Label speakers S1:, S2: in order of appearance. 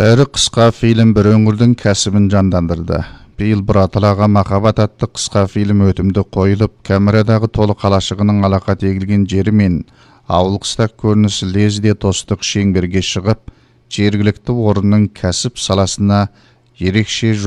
S1: Әрі қысқа фильм бір өңірдің кәсібін жандандырды. Биыл бір аталаға махаббат атты қысқа фильм өтімді қойылып, камерадағы толы қалашығының алақа тегілген жері мен ауыл қыстақ көрінісі лезде достық шеңберге шығып, жергілікті орынның кәсіп саласына ерекше